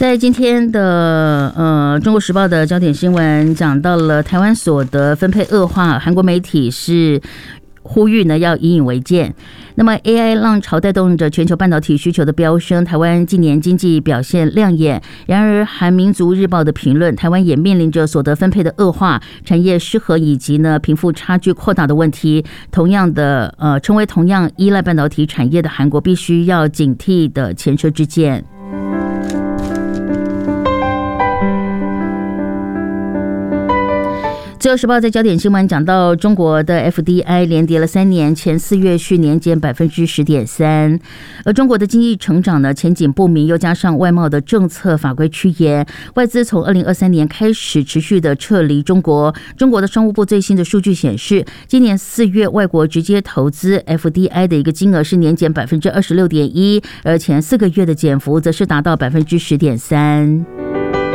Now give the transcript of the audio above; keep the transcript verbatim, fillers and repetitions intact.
在今天的呃《中国时报》的焦点新闻讲到了台湾所得分配恶化，韩国媒体是呼吁呢要引以为戒。那么 A I 浪潮带动着全球半导体需求的飙升，台湾今年经济表现亮眼。然而韩民族日报的评论，台湾也面临着所得分配的恶化、产业失衡以及呢贫富差距扩大的问题。同样的呃，成为同样依赖半导体产业的韩国，必须要警惕的前车之鉴。自由时报在焦点新闻讲到，中国的 F D I 连跌了三年，前四月续年减百分之十点三，而中国的经济成长呢前景不明，又加上外贸的政策法规趋严，外资从二零二三年开始持续的撤离中国。中国的商务部最新的数据显示，今年四月外国直接投资 F D I 的一个金额是年减百分之二十六点一，而前四个月的减幅则是达到百分之十点三。